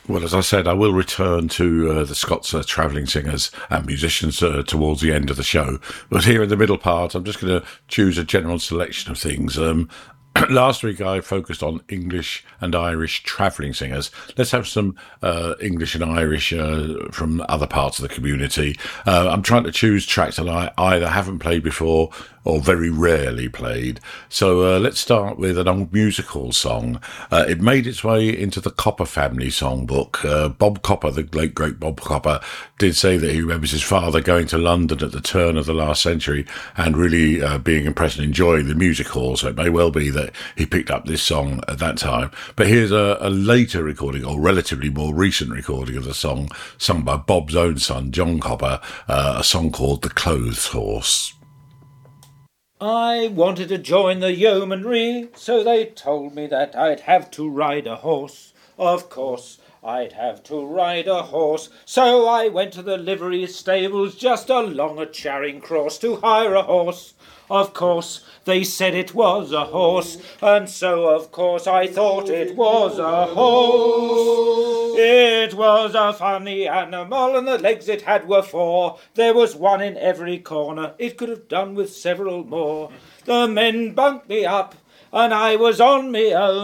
Well, as I said, I will return to the Scots travelling singers and musicians towards the end of the show. But here in the middle part, I'm just going to choose a general selection of things. Last week I focused on English and Irish travelling singers. Let's have some English and Irish from other parts of the community. I'm trying to choose tracks that I either haven't played before or very rarely played. So let's start with an old musical song. It made its way into the Copper family songbook. Bob Copper, the late great Bob Copper, did say that he remembers his father going to London at the turn of the last century and really being impressed and enjoying the music hall. So it may well be that he picked up this song at that time. But here's a later recording, or relatively more recent recording of the song, sung by Bob's own son, John Copper, a song called The Clothes Horse. I wanted to join the yeomanry, so they told me that I'd have to ride a horse. Of course, I'd have to ride a horse, so I went to the livery stables just along a Charing Cross to hire a horse. Of course, they said it was a horse, and so of course I thought it was a horse. It was a funny animal, and the legs it had were four. There was one in every corner, it could have done with several more. The men bunked me up, and I was on me own.